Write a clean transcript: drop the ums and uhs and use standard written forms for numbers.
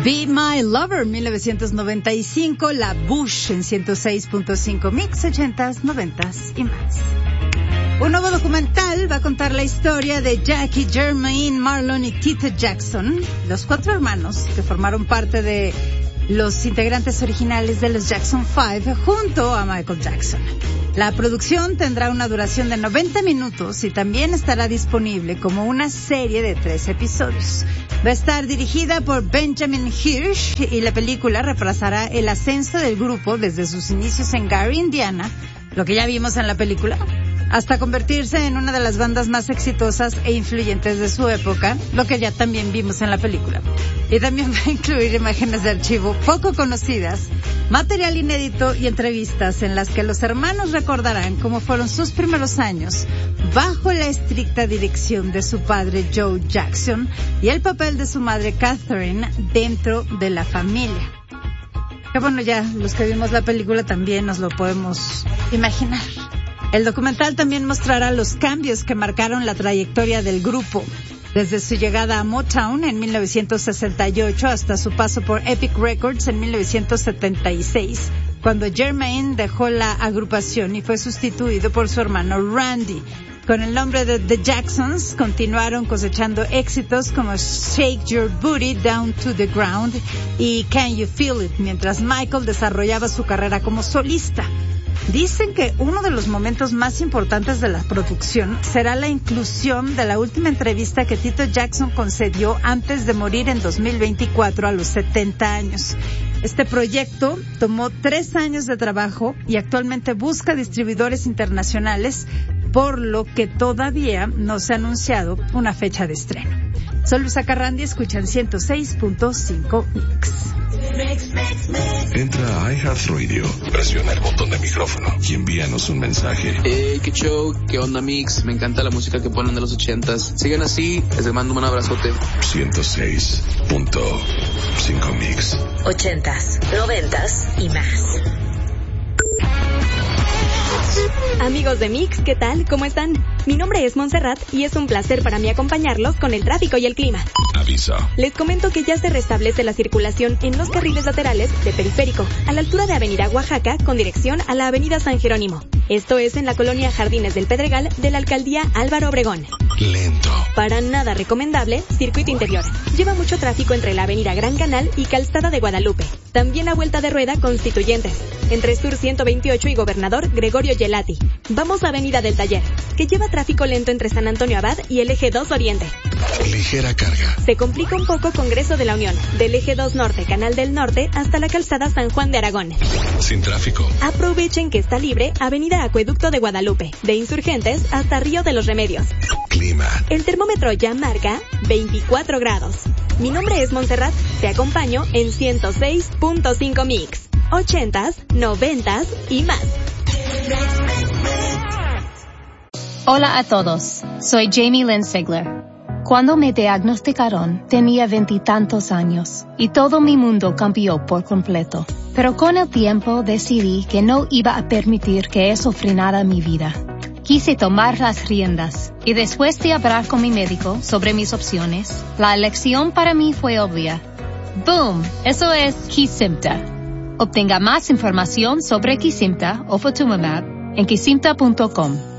Be My Lover, 1995, La Bush en 106.5 Mix, 80s, 90s y más. Un nuevo documental va a contar la historia de Jackie, Jermaine, Marlon y Tito Jackson, los 4 hermanos que formaron parte de los integrantes originales de los Jackson 5 junto a Michael Jackson. La producción tendrá una duración de 90 minutos y también estará disponible como una serie de 3 episodios. Va a estar dirigida por Benjamin Hirsch y la película repasará el ascenso del grupo desde sus inicios en Gary, Indiana, lo que ya vimos en la película, hasta convertirse en una de las bandas más exitosas e influyentes de su época, lo que ya también vimos en la película. Y también va a incluir imágenes de archivo poco conocidas, material inédito y entrevistas en las que los hermanos recordarán cómo fueron sus primeros años bajo la estricta dirección de su padre Joe Jackson y el papel de su madre Catherine dentro de la familia. Que bueno, ya los que vimos la película también nos lo podemos imaginar. El documental también mostrará los cambios que marcaron la trayectoria del grupo, desde su llegada a Motown en 1968 hasta su paso por Epic Records en 1976, cuando Jermaine dejó la agrupación y fue sustituido por su hermano Randy. Con el nombre de The Jacksons continuaron cosechando éxitos como Shake Your Booty Down to the Ground y Can You Feel It, mientras Michael desarrollaba su carrera como solista. Dicen que uno de los momentos más importantes de la producción será la inclusión de la última entrevista que Tito Jackson concedió antes de morir en 2024 a los 70 años. Este proyecto tomó 3 años de trabajo y actualmente busca distribuidores internacionales, por lo que todavía no se ha anunciado una fecha de estreno. Soy Luisa Carrandi, escuchan 106.5 Mix. Entra a iHeartRadio, presiona el botón de micrófono y envíanos un mensaje. Qué show, qué onda Mix, me encanta la música que ponen de los 80s. Sigan así, les mando un abrazote. 106.5 Mix. 80s, 90s y más. Amigos de Mix, ¿qué tal? ¿Cómo están? Mi nombre es Montserrat y es un placer para mí acompañarlos con el tráfico y el clima. Aviso. Les comento que ya se restablece la circulación en los carriles laterales de Periférico, a la altura de Avenida Oaxaca, con dirección a la Avenida San Jerónimo. Esto es en la colonia Jardines del Pedregal de la Alcaldía Álvaro Obregón. Lento. Para nada recomendable, circuito interior. Lleva mucho tráfico entre la Avenida Gran Canal y Calzada de Guadalupe. También a vuelta de rueda Constituyentes, entre Sur 128 y Gobernador Gregorio Gelati. Vamos a Avenida del Taller, que lleva tráfico lento entre San Antonio Abad y el Eje 2 Oriente. Ligera carga. Se complica un poco Congreso de la Unión, del Eje 2 Norte, Canal del Norte, hasta la Calzada San Juan de Aragón. Sin tráfico. Aprovechen que está libre Avenida Acueducto de Guadalupe, de Insurgentes hasta Río de los Remedios. Clima. El termómetro ya marca 24 grados. Mi nombre es Montserrat, te acompaño en 106.5 Mix, 80s, 90s y más. Hola a todos, soy Jamie Lynn Sigler. Cuando me diagnosticaron, tenía 20 y tantos años, y todo mi mundo cambió por completo. Pero con el tiempo decidí que no iba a permitir que eso frenara mi vida. Quise tomar las riendas, y después de hablar con mi médico sobre mis opciones, la elección para mí fue obvia. ¡Boom! Eso es Kesimpta. Obtenga más información sobre Kesimpta o Ofatumumab en kesimpta.com.